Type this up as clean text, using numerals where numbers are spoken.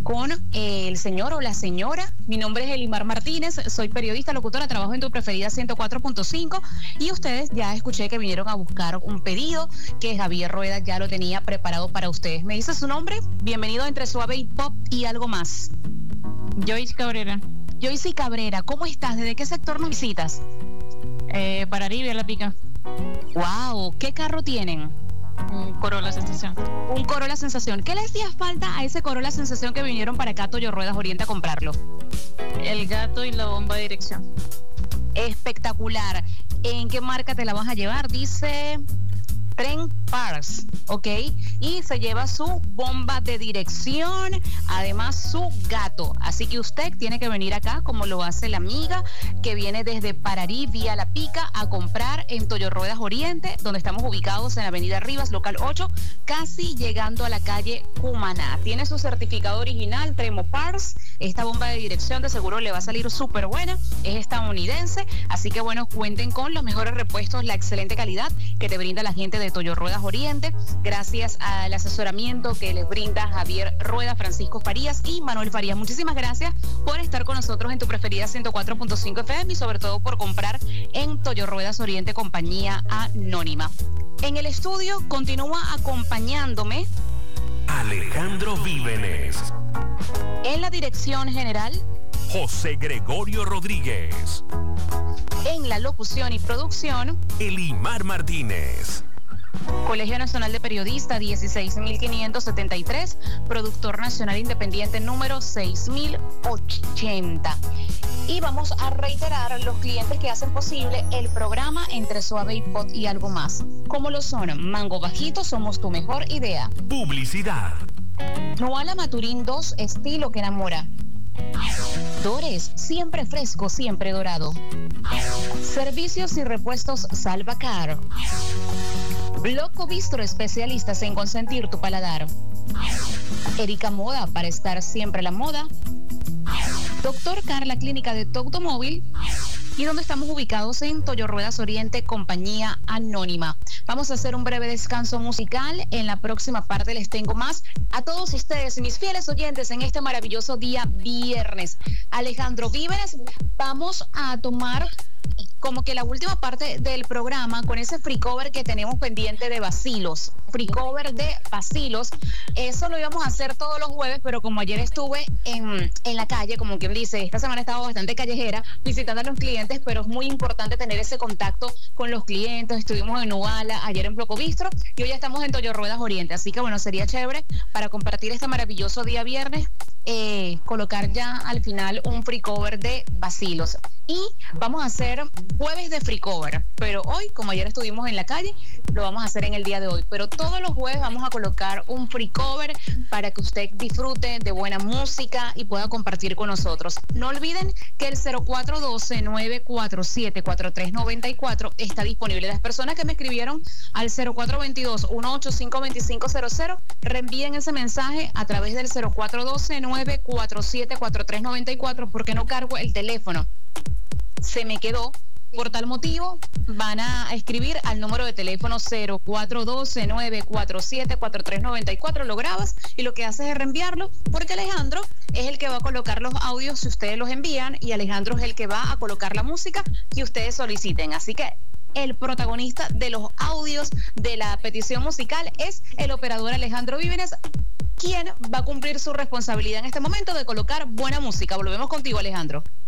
con el señor o la señora. Mi nombre es Elimar Martínez, soy periodista, locutora, trabajo en Tu Preferida 104.5 y ustedes ya escuché que vinieron a buscar un pedido que Javier Rueda ya lo tenía preparado para ustedes. ¿Me dice su nombre? Bienvenido a Entre Suave y Pop y Algo Más. Joyce Cabrera. Joyce Cabrera, ¿cómo estás? ¿Desde qué sector nos visitas? Pararí, Vía La Pica. Wow, ¿qué carro tienen? Un Corolla Sensación. Un Corolla Sensación. ¿Qué les hacía falta a ese Corolla Sensación que vinieron para acá a Toyo Ruedas Oriente a comprarlo? El gato y la bomba de dirección. Espectacular. ¿En qué marca te la vas a llevar? Dice Trend Parts, ¿ok? Y se lleva su bomba de dirección, además su gato. Así que usted tiene que venir acá, como lo hace la amiga que viene desde Pararí, Vía La Pica, a comprar en Toyo Ruedas Oriente, donde estamos ubicados en la avenida Rivas, local 8, casi llegando a la calle Cumaná. Tiene su certificado original, Tremo Parts. Esta bomba de dirección de seguro le va a salir súper buena. Es estadounidense, así que bueno, cuenten con los mejores repuestos, la excelente calidad que te brinda la gente de Toyo Ruedas Oriente, gracias al asesoramiento que les brinda Javier Rueda, Francisco Farías y Manuel Farías. Muchísimas gracias por estar con nosotros en Tu Preferida 104.5 FM y sobre todo por comprar en Toyo Ruedas Oriente, compañía anónima. En el estudio continúa acompañándome Alejandro Vívenes. En la dirección general, José Gregorio Rodríguez. En la locución y producción, Elimar Martínez. Colegio Nacional de Periodistas 16573, productor nacional independiente número 6080. Y vamos a reiterar a los clientes que hacen posible el programa Entre Suave y Pop y Algo Más. Como lo son Mango Bajito, somos tu mejor idea. Publicidad. Noala Maturín 2, estilo que enamora. Dores, siempre fresco, siempre dorado. Servicios y repuestos Salvacar. Bloco Bistro, especialistas en consentir tu paladar. Erika Moda, para estar siempre a la moda. Doctor Carla, clínica de tu automóvil. Y donde estamos ubicados en Toyo Ruedas Oriente, compañía anónima. Vamos a hacer un breve descanso musical. En la próxima parte les tengo más a todos ustedes, mis fieles oyentes, en este maravilloso día viernes. Alejandro Vívenes, vamos a tomar como que la última parte del programa con ese free cover que tenemos pendiente de Bacilos. Free cover de Bacilos. Eso lo íbamos a hacer todos los jueves, pero como ayer estuve en la calle, como quien dice, esta semana he estado bastante callejera visitando a los clientes, pero es muy importante tener ese contacto con los clientes. Estuvimos en Uvala, ayer en Bloco Bistro y hoy ya estamos en Toyo Ruedas Oriente. Así que bueno, sería chévere para compartir este maravilloso día viernes, colocar ya al final un free cover de Bacilos. Y vamos a hacer jueves de free cover, pero hoy, como ayer estuvimos en la calle, lo vamos a hacer en el día de hoy. Pero todos los jueves vamos a colocar un free cover para que usted disfrute de buena música y pueda compartir con nosotros. No olviden que el 0412-947-4394 está disponible. Las personas que me escribieron al 0422-185-2500 reenvíen ese mensaje a través del 0412-947-4394 porque no cargo el teléfono. Se me quedó. Por tal motivo, van a escribir al número de teléfono 0412-947-4394, lo grabas y lo que haces es reenviarlo, porque Alejandro es el que va a colocar los audios si ustedes los envían y Alejandro es el que va a colocar la música que ustedes soliciten. Así que el protagonista de los audios de la petición musical es el operador Alejandro Vívenes, quien va a cumplir su responsabilidad en este momento de colocar buena música. Volvemos contigo, Alejandro.